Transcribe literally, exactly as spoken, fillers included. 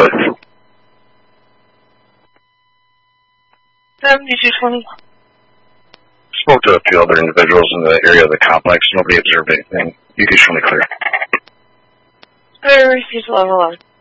What? seventy-two twenty. Spoke to a few other individuals in the area of the complex. Nobody observed anything. You can show me clear. Clear, refuse level one.